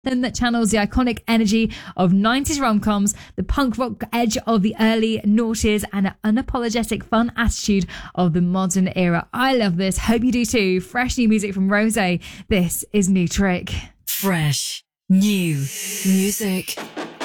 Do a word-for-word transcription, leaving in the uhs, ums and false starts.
that channels the iconic energy of nineties rom-coms, the punk rock edge of the early noughties, and an unapologetic fun attitude of the modern era. I love this. Hope you do too. Fresh new music from Rosé. This is New Trick. Fresh new music.